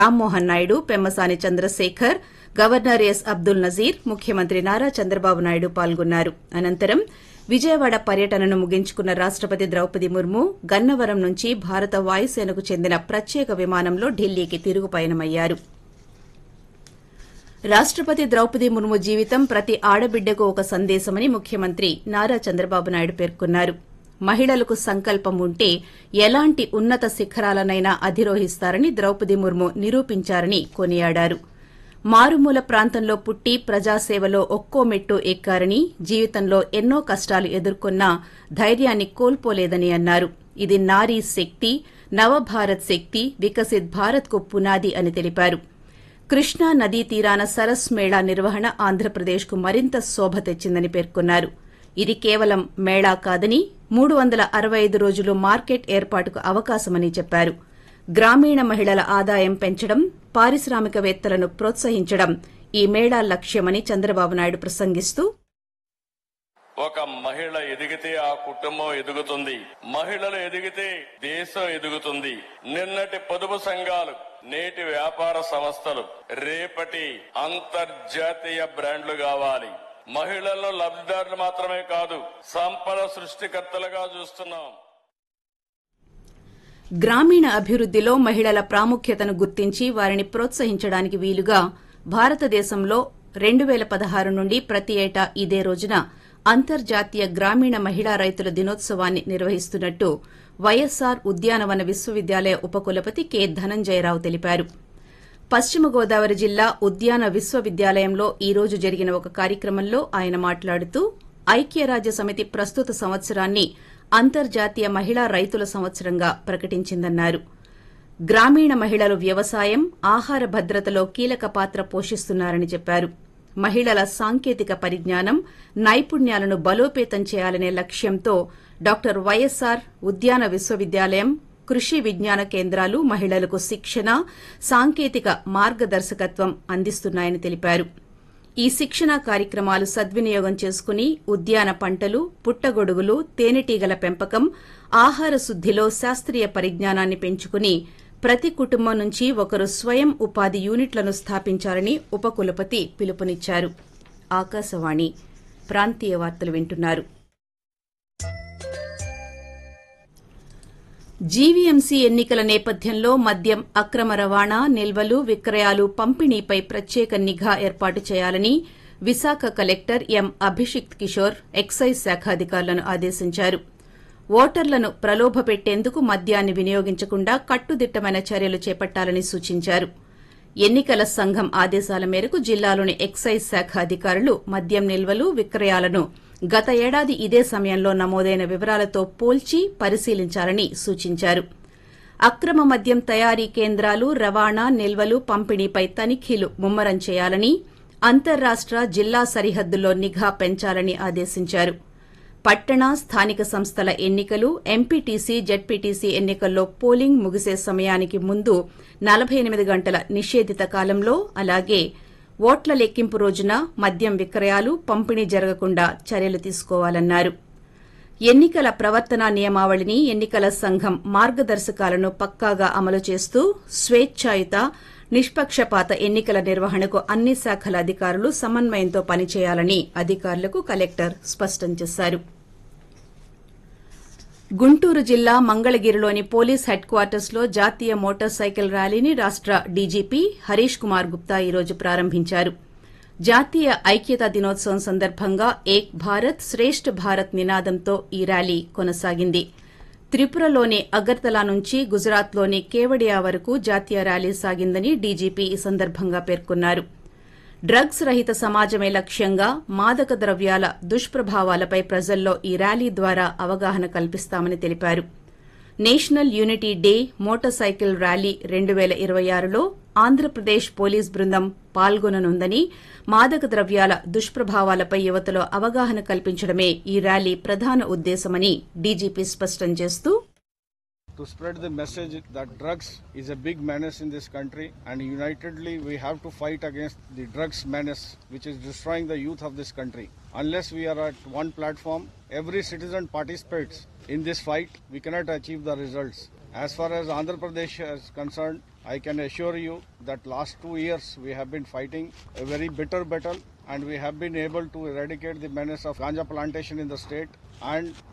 Rammohan Naidu, Pemmasani Chandrasekhar, governor yes Abdul Nazir, ముఖ్యమంత్రి నారా చంద్రబాబు నాయుడు పాల్గొన్నారు. అనంతరం విజయవాడ పర్యటనను ముగించుకున్న రాష్టపతి ద్రౌపది ముర్ము గన్నవరం నుంచి భారత వాయుసేనకు చెందిన ప్రత్యేక విమానంలో ఢిల్లీకి తిరుగు పయనమయ్యారు. రాష్టపతి ద్రౌపది ముర్ము జీవితం ప్రతి ఆడబిడ్డకు ఒక సందేశమని ముఖ్యమంత్రి నారా చంద్రబాబు నాయుడు పేర్కొన్నారు. మహిళలకు సంకల్పం ఉంటే ఎలాంటి ఉన్నత శిఖరాలనైనా అధిరోహిస్తారని ద్రౌపది ముర్ము నిరూపించారని కొనియాడారు. మారుమూల ప్రాంతంలో పుట్టి ప్రజాసేవలో ఒక్కో మెట్టు ఎక్కారని, జీవితంలో ఎన్నో కష్టాలు ఎదుర్కొన్నా ధైర్యాన్ని కోల్పోలేదని అన్నారు. ఇది నారీ శక్తి, నవభారత్ శక్తి, వికసిత్ భారత్కు పునాది అని తెలిపారు. కృష్ణా నదీ తీరాన సరస్ మేళా నిర్వహణ ఆంధ్రప్రదేశ్కు మరింత శోభ తెచ్చిందని పేర్కొన్నారు. ఇది కేవలం మేళా కాదని 365 రోజులు మార్కెట్ ఏర్పాటుకు అవకాశమని చెప్పారు. గ్రామీణ మహిళల ఆదాయం పెంచడం, పారిశ్రామికవేత్తలను ప్రోత్సహించడం ఈ మేళా లక్ష్యమని చంద్రబాబు నాయుడు ప్రసంగిస్తూ, ఒక మహిళ ఎదిగితే ఆ కుటుంబం ఎదుగుతుంది, మహిళలు ఎదిగితే దేశం ఎదుగుతుంది. నిన్నటి పొదుపు సంఘాలు, నేటి వ్యాపార సంస్థలు రేపటి అంతర్జాతీయ బ్రాండ్లు కావాలి. మహిళల్లో లబ్ధిదారులు మాత్రమే కాదు, సంపద సృష్టికర్తలుగా చూస్తున్నాం. గ్రామీణ అభివృద్దిలో మహిళల ప్రాముఖ్యతను గుర్తించి వారిని ప్రోత్సహించడానికి వీలుగా భారతదేశంలో 2016 నుండి ప్రతి ఏటా ఇదే రోజున అంతర్జాతీయ గ్రామీణ మహిళా రైతుల దినోత్సవాన్ని నిర్వహిస్తున్నట్టు వైఎస్సార్ ఉద్యానవన విశ్వవిద్యాలయ ఉపకులపతి కె ధనంజయరావు తెలిపారు. పశ్చిమ గోదావరి జిల్లా ఉద్యాన విశ్వవిద్యాలయంలో ఈ రోజు జరిగిన ఒక కార్యక్రమంలో ఆయన మాట్లాడుతూ, ఐక్యరాజ్య సమితి ప్రస్తుత సంవత్సరాన్ని అంతర్జాతీయ మహిళా రైతుల సంవత్సరంగా ప్రకటించిందన్నారు. గ్రామీణ మహిళలు వ్యవసాయం, ఆహార భద్రతలో కీలక పాత్ర పోషిస్తున్నారని చెప్పారు. మహిళల సాంకేతిక పరిజ్ఞానం, నైపుణ్యాలను బలోపేతం చేయాలనే లక్ష్యంతో డాక్టర్ వైఎస్సార్ ఉద్యాన విశ్వవిద్యాలయం, కృషి విజ్ఞాన కేంద్రాలు మహిళలకు శిక్షణ, సాంకేతిక మార్గదర్శకత్వం అందిస్తున్నాయని తెలిపారు. ఈ శిక్షణా కార్యక్రమాలు సద్వినియోగం చేసుకుని ఉద్యాన పంటలు, పుట్టగొడుగులు, తేనెటీగల పెంపకం, ఆహార శుద్దిలో శాస్త్రీయ పరిజ్ఞానాన్ని పెంచుకుని ప్రతి కుటుంబం నుంచి ఒకరు స్వయం ఉపాధి యూనిట్లను స్థాపించాలని ఉపకులపతి పిలుపునిచ్చారు. ఆకాశవాణి ప్రాంతీయ వార్తలు వింటున్నారు. జీవీఎంసీ ఎన్నికల నేపథ్యంలో మద్యం అక్రమ రవాణా, నిల్వలు, విక్రయాలు, పంపిణీపై ప్రత్యేక నిఘా ఏర్పాటు చేయాలని Visakha collector M Abhishikt Kishore excise శాఖ అధికారులను ఆదేశించారు. ఓటర్లను ప్రలోభపెట్టేందుకు మద్యాన్ని వినియోగించకుండా కట్టుదిట్టమైన చర్యలు చేపట్టాలని సూచించారు. ఎన్నికల సంఘం ఆదేశాల మేరకు జిల్లాలోని ఎక్సైజ్ శాఖ అధికారులు మద్యం నిల్వలు, విక్రయాలను గత ఏడాది ఇదే సమయంలో నమోదైన వివరాలతో పోల్చి పరిశీలించాలని సూచించారు. అక్రమ మద్యం తయారీ కేంద్రాలు, రవాణా, నిల్వలు, పంపిణీపై తనిఖీలు ముమ్మరం చేయాలని, అంతర్రాష్ట, జిల్లా సరిహద్దుల్లో నిఘా పెంచాలని ఆదేశించారు. పట్టణ, స్థానిక సంస్థల ఎన్నికలు, ఎంపీటీసీ, జెడ్పీటీసీ ఎన్నికల్లో పోలింగ్ ముగిసే సమయానికి ముందు 48 గంటల నిషేధిత కాలంలో, అలాగే ఓట్ల లెక్కింపు రోజున మద్యం విక్రయాలు, పంపిణీ జరగకుండా చర్యలు తీసుకోవాలన్నారు. ఎన్నికల ప్రవర్తనా నియమావళిని, ఎన్నికల సంఘం మార్గదర్శకాలను పక్కాగా అమలు చేస్తూ స్వేచ్ఛాయుత, నిష్పక్షపాత ఎన్నికల నిర్వహణకు అన్ని శాఖల అధికారులు సమన్వయంతో పనిచేయాలని అధికారులకు కలెక్టర్ స్పష్టం చేశారు. గుంటూరు జిల్లా మంగళగిరిలోని పోలీస్ హెడ్ క్వార్టర్స్లో జాతీయ మోటార్ సైకిల్ ర్యాలీని రాష్ట డీజీపీ హరీష్ కుమార్ గుప్తా ఈ రోజు ప్రారంభించారు. జాతీయ ఐక్యతా దినోత్సవం సందర్భంగా ఏక్ భారత్ శ్రేష్ఠ భారత్ నినాదంతో ఈ ర్యాలీ కొనసాగింది. త్రిపురలోని అగర్తలా నుంచి గుజరాత్లోని కేవడియా వరకు జాతీయ ర్యాలీ సాగిందని డీజీపీ ఈ సందర్భంగా పేర్కొన్నారు. డ్రగ్స్ రహిత సమాజమే లక్ష్యంగా మాదక ద్రవ్యాల దుష్ప్రభావాలపై ప్రజల్లో ఈ ర్యాలీ ద్వారా అవగాహన కల్పిస్తామని తెలిపారు. National unity day motor cycle rally 2026లో Andhra Pradesh police బృందం పాల్గొననుందని, మాదక ద్రవ్యాల దుష్ప్రభావాలపై యువతలో అవగాహన కల్పించడమే ఈ ర్యాలీ ప్రధాన ఉద్దేశమని డీజీపీ స్పష్టం చేస్తూ, to spread the message that drugs is a big menace in this country, and unitedly we have to fight against the drugs menace which is destroying the youth of this country. Unless we are at one platform, every citizen participates in this fight, we cannot achieve the results. As far as Andhra Pradesh is concerned, I can assure you that last 2 years we have been fighting a very bitter battle and we have been able to eradicate the menace of ganja plantation in the state, and